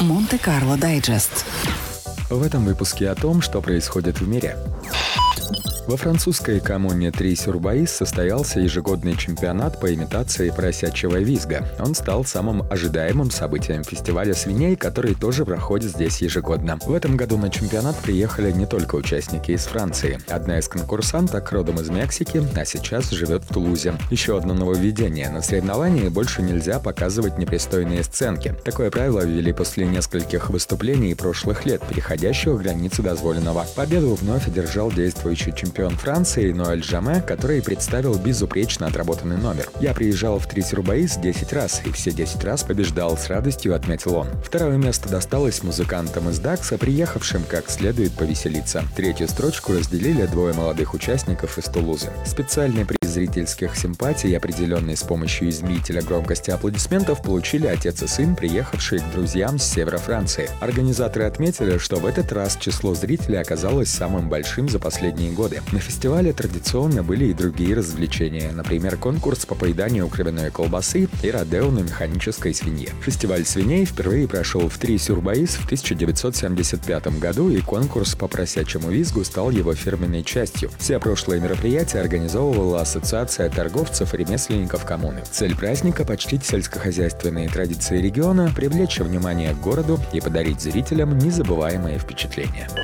Монте-Карло Дайджест. В этом выпуске о том, что происходит в мире. Во французской коммуне Трис-Сюр-Баис состоялся ежегодный чемпионат по имитации поросячьего визга. Он стал самым ожидаемым событием фестиваля свиней, который тоже проходит здесь ежегодно. В этом году на чемпионат приехали не только участники из Франции. Одна из конкурсанток родом из Мексики, а сейчас живет в Тулузе. Еще одно нововведение. На соревновании больше нельзя показывать непристойные сценки. Такое правило ввели после нескольких выступлений прошлых лет, переходящих границы дозволенного. Победу вновь одержал действующий чемпион Франции Ноэль Жаме, который представил безупречно отработанный номер. «Я приезжал в Трис-Сюр-Баис 10 раз, и все 10 раз побеждал», с радостью отметил он. Второе место досталось музыкантам из Дакса, приехавшим как следует повеселиться. Третью строчку разделили двое молодых участников из Тулузы. Специальный приз зрительских симпатий, определенный с помощью измерителя громкости аплодисментов, получили отец и сын, приехавшие к друзьям с севера Франции. Организаторы отметили, что в этот раз число зрителей оказалось самым большим за последние годы. На фестивале традиционно были и другие развлечения, например, конкурс по поеданию кровяной колбасы и родео на механической свинье. Фестиваль свиней впервые прошел в Трис-Сюр-Баис в 1975 году, и конкурс по поросячьему визгу стал его фирменной частью. Все прошлые мероприятия организовывала Ассоциация торговцев и ремесленников коммуны. Цель праздника – почтить сельскохозяйственные традиции региона, привлечь внимание к городу и подарить зрителям незабываемые впечатления.